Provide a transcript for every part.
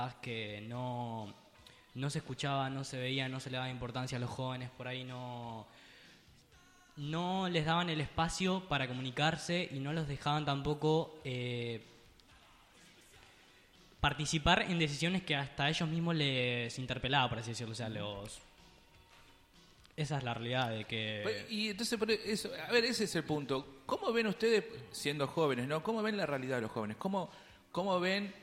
que no se escuchaba, no se veía, no se le daba importancia a los jóvenes, por ahí no les daban el espacio para comunicarse y no los dejaban tampoco participar en decisiones que hasta ellos mismos les interpelaba, por así decirlo. O sea, esa es la realidad de que... Y entonces, eso, a ver, ese es el punto. ¿Cómo ven ustedes, siendo jóvenes, no? ¿Cómo ven la realidad de los jóvenes? ¿Cómo ven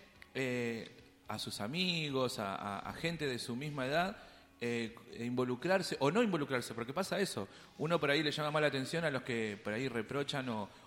a sus amigos, a gente de su misma edad, involucrarse o no involucrarse? Porque pasa eso. Uno por ahí le llama mala atención a los que por ahí reprochan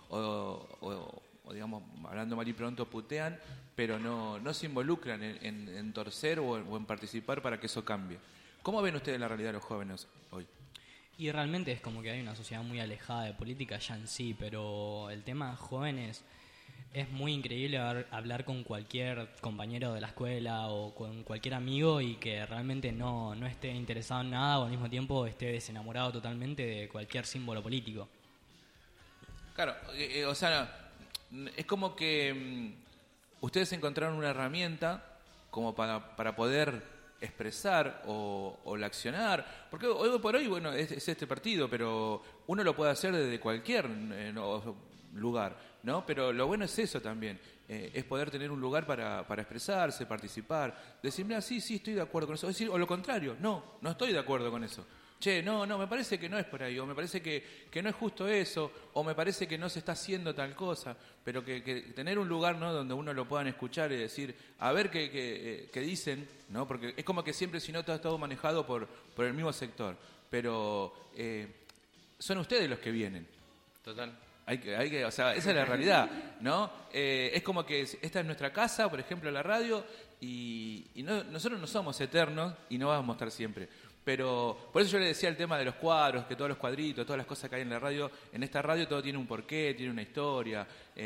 o digamos, hablando mal y pronto, putean, pero no se involucran en torcer o en participar para que eso cambie. ¿Cómo ven ustedes la realidad de los jóvenes hoy? Y realmente es como que hay una sociedad muy alejada de política ya en sí, pero el tema jóvenes es muy increíble hablar con cualquier compañero de la escuela o con cualquier amigo y que realmente no esté interesado en nada o al mismo tiempo esté desenamorado totalmente de cualquier símbolo político. Claro, o sea, es como que ustedes encontraron una herramienta como para poder expresar o la accionar, porque hoy por hoy, bueno, es este partido, pero uno lo puede hacer desde cualquier lugar, ¿no? Pero lo bueno es eso también, es poder tener un lugar para expresarse, participar, decir, mira, sí, estoy de acuerdo con eso, decir, o lo contrario, no estoy de acuerdo con eso. Che, no, me parece que no es por ahí, o me parece que no es justo eso, o me parece que no se está haciendo tal cosa, pero que tener un lugar, ¿no?, donde uno lo puedan escuchar y decir, a ver qué dicen, ¿no? Porque es como que siempre, si no, está todo manejado por el mismo sector, pero son ustedes los que vienen. Total. Hay que, o sea, esa es la realidad, ¿no? Es como que esta es nuestra casa, por ejemplo, la radio, y nosotros no somos eternos y no vamos a estar siempre. Pero por eso yo le decía el tema de los cuadros, que todos los cuadritos, todas las cosas que hay en la radio, en esta radio todo tiene un porqué, tiene una historia,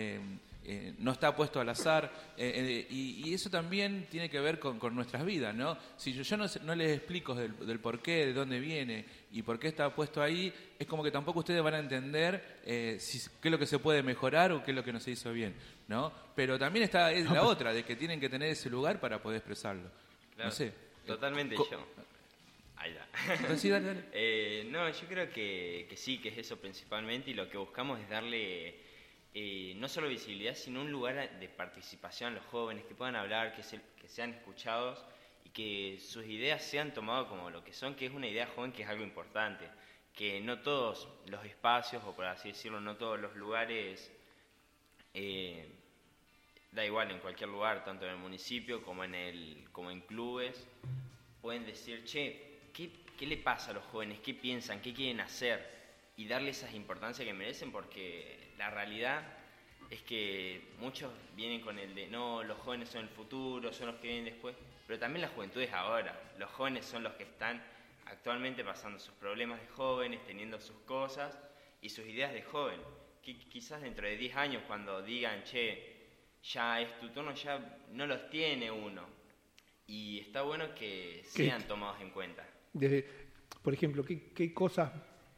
no está puesto al azar, y eso también tiene que ver con nuestras vidas, ¿no? Si yo no les explico del porqué, de dónde viene y por qué está puesto ahí, es como que tampoco ustedes van a entender qué es lo que se puede mejorar o qué es lo que no se hizo bien, ¿no? Pero también es la otra, de que tienen que tener ese lugar para poder expresarlo. Claro, No sé. totalmente yo. Ahí da. Sí, dale. No, yo creo que sí, que es eso principalmente, y lo que buscamos es darle no solo visibilidad, sino un lugar de participación a los jóvenes, que puedan hablar, que sean escuchados y que sus ideas sean tomadas como lo que son, que es una idea joven, que es algo importante, que no todos los espacios, o por así decirlo, no todos los lugares, da igual, en cualquier lugar, tanto en el municipio como en clubes, pueden decir, che, ¿qué le pasa a los jóvenes? ¿Qué piensan? ¿Qué quieren hacer? Y darle esa importancia que merecen, porque la realidad es que muchos vienen con el de, no, los jóvenes son el futuro, son los que vienen después, pero también la juventud es ahora. Los jóvenes son los que están actualmente pasando sus problemas de jóvenes, teniendo sus cosas y sus ideas de joven. Quizás dentro de 10 años, cuando digan, che, ya es tu turno, ya no los tiene uno. Y está bueno que sean tomados en cuenta. Por ejemplo, ¿qué cosas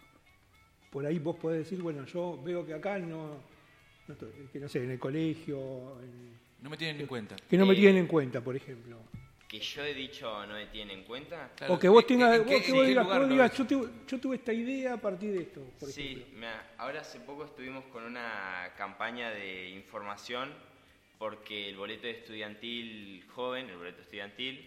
por ahí vos podés decir, bueno, yo veo que acá no estoy, que no sé, en el colegio... No me tienen en cuenta. Que no me tienen en cuenta, por ejemplo. Que yo he dicho no me tienen en cuenta. Claro, o que vos tengas, digas, yo tuve esta idea a partir de esto, por ejemplo. Sí, ahora hace poco estuvimos con una campaña de información, porque el boleto estudiantil joven, el boleto estudiantil,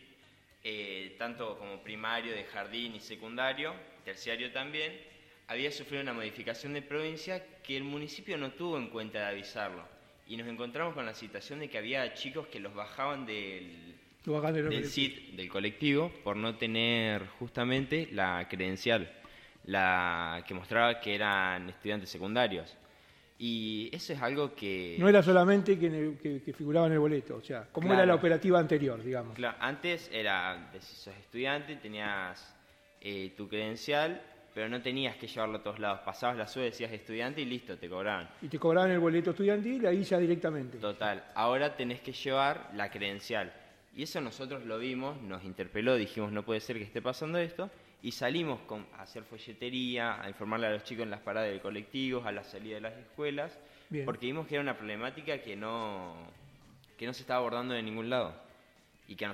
tanto como primario, de jardín y secundario, terciario también, había sufrido una modificación de provincia que el municipio no tuvo en cuenta de avisarlo. Y nos encontramos con la situación de que había chicos que los bajaban del SIT, del colectivo, por no tener justamente la credencial, la que mostraba que eran estudiantes secundarios. Y eso es algo que... No era solamente que figuraba en el boleto, o sea, ¿cómo era la operativa anterior, digamos? Claro, antes era, si sos estudiante, tenías tu credencial, pero no tenías que llevarlo a todos lados. Pasabas la SUE, decías estudiante y listo, te cobraban. Y te cobraban el boleto estudiantil, ahí ya directamente. Total, ahora tenés que llevar la credencial. Y eso nosotros lo vimos, nos interpeló, dijimos, no puede ser que esté pasando esto, y salimos a hacer folletería, a informarle a los chicos en las paradas de colectivos, a la salida de las escuelas, porque vimos que era una problemática que no se estaba abordando de ningún lado. Y que